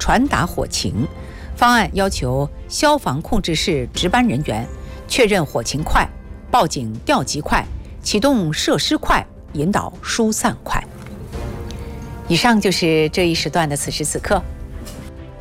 传达火情。方案要求消防控制室值班人员确认火情快，报警调集快，启动设施快，引导疏散快。以上就是这一时段的此时此刻，